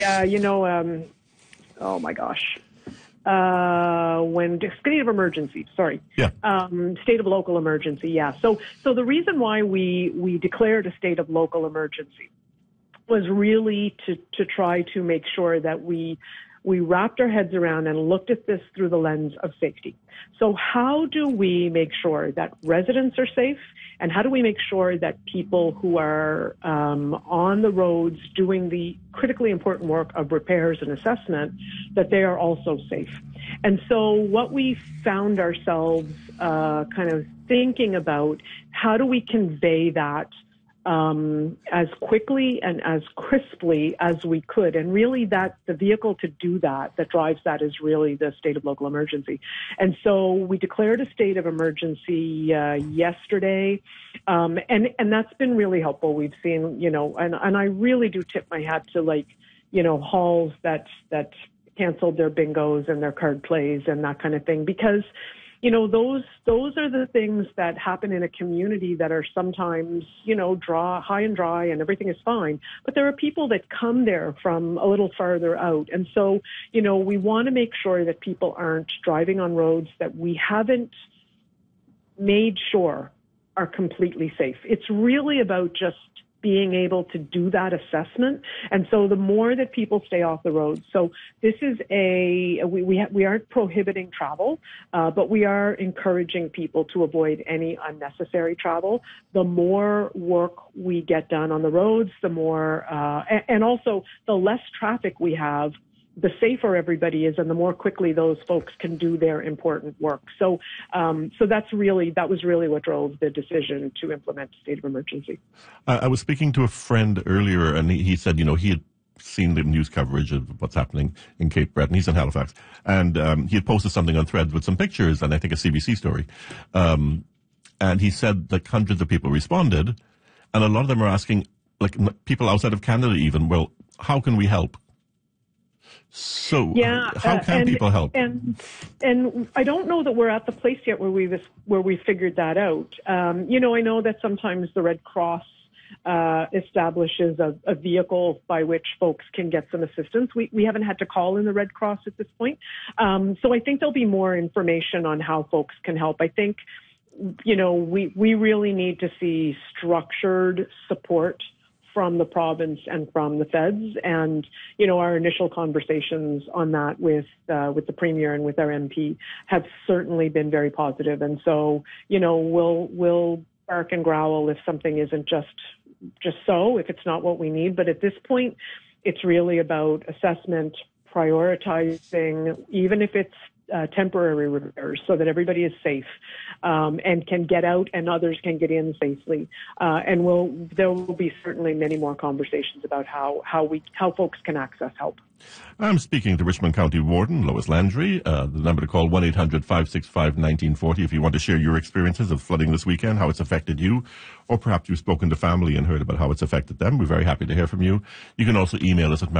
Oh my gosh. When state of emergency, sorry. Yeah. State of local emergency, yeah. So the reason why we declared a state of local emergency was really to try to make sure that we wrapped our heads around and looked at this through the lens of safety. So how do we make sure that residents are safe? And how do we make sure that people who are on the roads doing the critically important work of repairs and assessment, that they are also safe? And so what we found ourselves kind of thinking about, how do we convey that as quickly and as crisply as we could. And really that the vehicle to do that drives that is really the state of local emergency. And so we declared a state of emergency yesterday. And that's been really helpful. We've seen, and I really do tip my hat to halls that canceled their bingos and their card plays and that kind of thing, because those are the things that happen in a community that are sometimes, high and dry and everything is fine. But there are people that come there from a little farther out. And so, we want to make sure that people aren't driving on roads that we haven't made sure are completely safe. It's really about just being able to do that assessment. And so the more that people stay off the road. So this is we aren't prohibiting travel, but we are encouraging people to avoid any unnecessary travel. The more work we get done on the roads, the more, and also the less traffic we have, the safer everybody is, and the more quickly those folks can do their important work. So, that was really what drove the decision to implement state of emergency. I was speaking to a friend earlier, and he said, he had seen the news coverage of what's happening in Cape Breton. He's in Halifax, and he had posted something on Threads with some pictures, and I think a CBC story. And he said that hundreds of people responded, and a lot of them are asking, like people outside of Canada, even, well, how can we help? So how can people help? And I don't know that we're at the place yet where we figured that out. I know that sometimes the Red Cross establishes a vehicle by which folks can get some assistance. We haven't had to call in the Red Cross at this point. So I think there'll be more information on how folks can help. I think, we really need to see structured support from the province and from the feds. And, our initial conversations on that with the Premier and with our MP have certainly been very positive. And so, we'll bark and growl if something isn't just so, if it's not what we need. But at this point, it's really about assessment, prioritizing, even if it's temporary repairs, so that everybody is safe and can get out and others can get in safely. And there will be certainly many more conversations about how folks can access help. I'm speaking to Richmond County Warden Lois Landry. The number to call 1-800-565-1940 if you want to share your experiences of flooding this weekend, how it's affected you, or perhaps you've spoken to family and heard about how it's affected them. We're very happy to hear from you. You can also email us at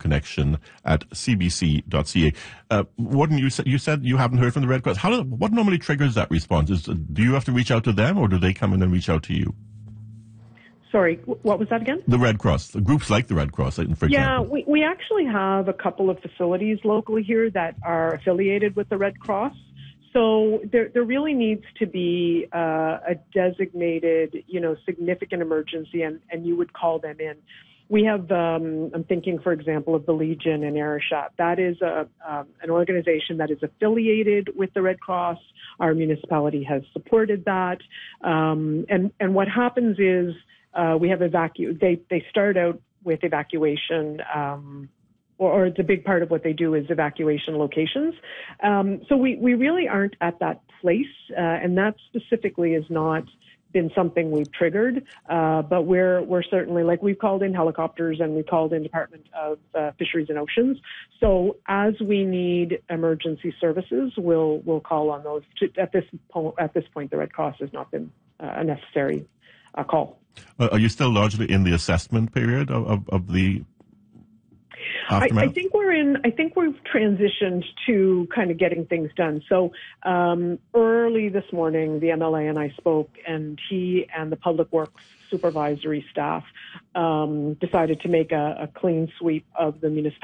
maritimeconnection@cbc.ca. Warden, you said you haven't heard from the Red Cross. What normally triggers that response? Do you have to reach out to them, or do they come in and reach out to you? Sorry, what was that again? The Red Cross, the groups like the Red Cross, for example. Yeah, we actually have a couple of facilities locally here that are affiliated with the Red Cross. So there really needs to be a designated, significant emergency, and you would call them in. We have, I'm thinking, for example, of the Legion in Arishat. That is an organization that is affiliated with the Red Cross. Our municipality has supported that. And what happens is, we have they start out with evacuation, or it's a big part of what they do is evacuation locations. So we really aren't at that place, and that specifically has not been something we've triggered. But we're certainly, like, we've called in helicopters and we called in Department of Fisheries and Oceans. So as we need emergency services, we'll call on those. At this point, the Red Cross has not been a necessary call. Are you still largely in the assessment period of the? I think we've transitioned to kind of getting things done. So early this morning, the MLA and I spoke, and he and the Public Works supervisory staff decided to make a clean sweep of the municipality.